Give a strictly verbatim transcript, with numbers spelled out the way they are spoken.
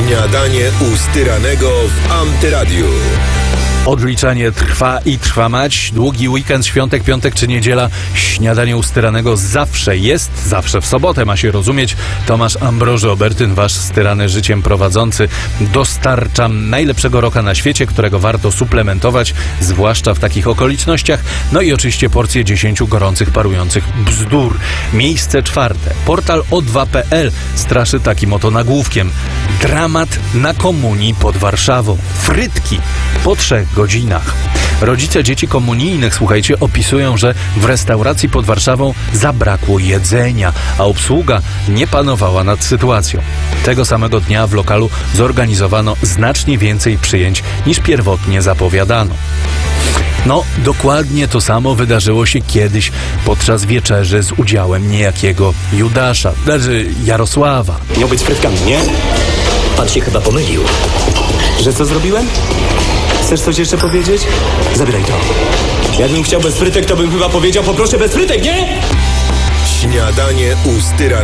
Śniadanie u Styranego w Antyradiu. Odliczanie trwa i trwa mać. Długi weekend, świątek, piątek czy niedziela. Śniadanie u Styranego zawsze jest, zawsze w sobotę ma się rozumieć. Tomasz Ambroży-Obertyn, wasz styrany życiem prowadzący. Dostarczam najlepszego roka na świecie, którego warto suplementować, zwłaszcza w takich okolicznościach. No i oczywiście porcje dziesięciu gorących, parujących bzdur. Miejsce czwarte. Portal o dwa kropka pe el straszy takim oto nagłówkiem. Dramat na komunii pod Warszawą. Frytki po trzech godzinach. Rodzice dzieci komunijnych, słuchajcie, opisują, że w restauracji pod Warszawą zabrakło jedzenia, a obsługa nie panowała nad sytuacją. Tego samego dnia w lokalu zorganizowano znacznie więcej przyjęć niż pierwotnie zapowiadano. No, dokładnie to samo wydarzyło się kiedyś podczas wieczerzy z udziałem niejakiego Judasza, znaczy Jarosława. Miał być z frytkami, nie? Pan się chyba pomylił. Że co zrobiłem? Chcesz coś jeszcze powiedzieć? Zabieraj to. Jakbym chciał bez frytek, to bym chyba powiedział poproszę bez frytek, nie? Śniadanie u Styranego.